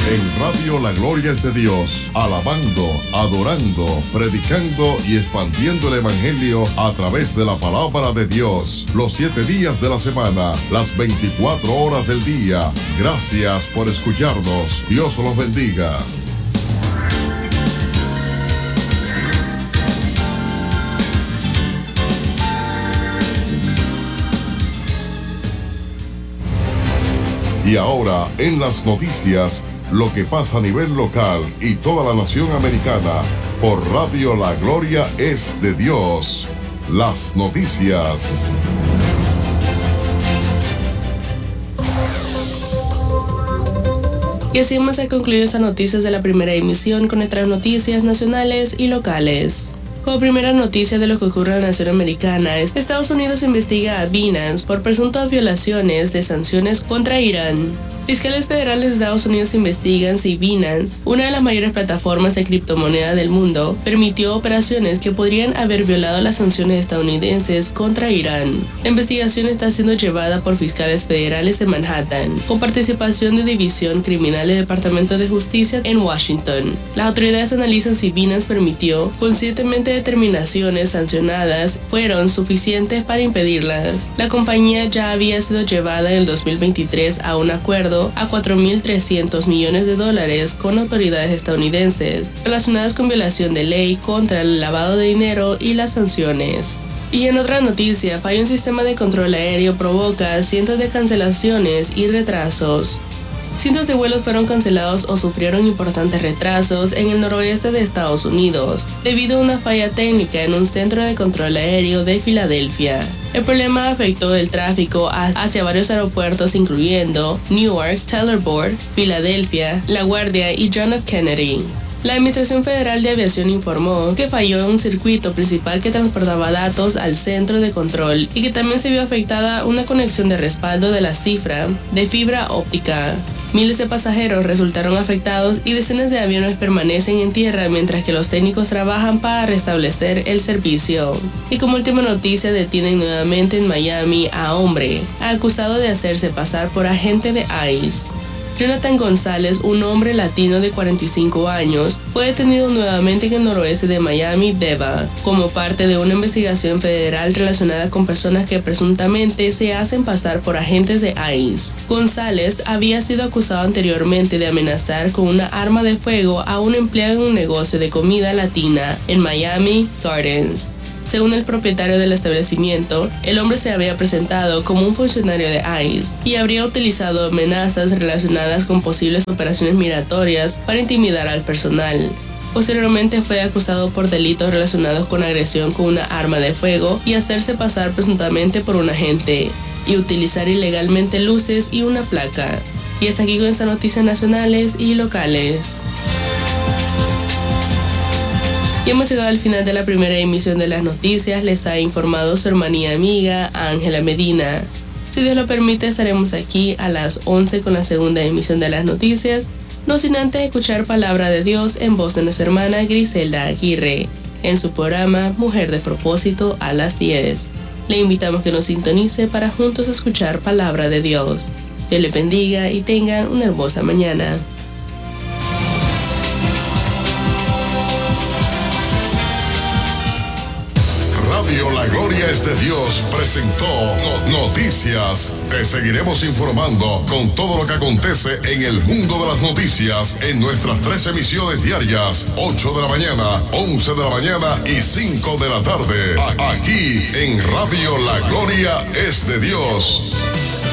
En Radio La Gloria es de Dios, alabando, adorando, predicando y expandiendo el Evangelio a través de la palabra de Dios, los 7 días de la semana, las 24 horas del día. Gracias por escucharnos. Dios los bendiga. Y ahora, en las noticias, lo que pasa a nivel local y toda la nación americana, por Radio La Gloria es de Dios. Las noticias. Y así hemos concluido estas noticias de la primera emisión con nuestras noticias nacionales y locales. Como primera noticia de lo que ocurre en la nación americana, Estados Unidos investiga a Binance por presuntas violaciones de sanciones contra Irán. Fiscales federales de Estados Unidos investigan si Binance, una de las mayores plataformas de criptomoneda del mundo, permitió operaciones que podrían haber violado las sanciones estadounidenses contra Irán. La investigación está siendo llevada por fiscales federales de Manhattan, con participación de División Criminal del Departamento de Justicia en Washington. Las autoridades analizan si Binance permitió conscientemente determinaciones sancionadas fueron suficientes para impedirlas. La compañía ya había sido llevada en el 2023 a un acuerdo a $4.300 millones con autoridades estadounidenses relacionadas con violación de ley contra el lavado de dinero y las sanciones. Y en otra noticia, falla un sistema de control aéreo provoca cientos de cancelaciones y retrasos. Cientos de vuelos fueron cancelados o sufrieron importantes retrasos en el noroeste de Estados Unidos, debido a una falla técnica en un centro de control aéreo de Filadelfia. El problema afectó el tráfico hacia varios aeropuertos incluyendo Newark, Teterboro, Filadelfia, La Guardia y John F. Kennedy. La Administración Federal de Aviación informó que falló un circuito principal que transportaba datos al centro de control y que también se vio afectada una conexión de respaldo de la cifra de fibra óptica. Miles de pasajeros resultaron afectados y decenas de aviones permanecen en tierra mientras que los técnicos trabajan para restablecer el servicio. Y como última noticia, detienen nuevamente en Miami a hombre acusado de hacerse pasar por agente de ICE. Jonathan González, un hombre latino de 45 años, fue detenido nuevamente en el noroeste de Miami-Dade como parte de una investigación federal relacionada con personas que presuntamente se hacen pasar por agentes de ICE. González había sido acusado anteriormente de amenazar con una arma de fuego a un empleado en un negocio de comida latina en Miami Gardens. Según el propietario del establecimiento, el hombre se había presentado como un funcionario de ICE y habría utilizado amenazas relacionadas con posibles operaciones migratorias para intimidar al personal. Posteriormente fue acusado por delitos relacionados con agresión con una arma de fuego y hacerse pasar presuntamente por un agente, y utilizar ilegalmente luces y una placa. Y hasta aquí con estas noticias nacionales y locales. Y hemos llegado al final de la primera emisión de las noticias. Les ha informado su hermana y amiga Ángela Medina. Si Dios lo permite, estaremos aquí a las 11 con la segunda emisión de las noticias, no sin antes escuchar palabra de Dios en voz de nuestra hermana Griselda Aguirre, en su programa Mujer de Propósito a las 10. Le invitamos que nos sintonice para juntos escuchar palabra de Dios. Dios le bendiga y tengan una hermosa mañana. Radio La Gloria es de Dios presentó Noticias. Te seguiremos informando con todo lo que acontece en el mundo de las noticias en nuestras 3 emisiones diarias, 8 de la mañana, 11 de la mañana y 5 de la tarde. Aquí en Radio La Gloria es de Dios.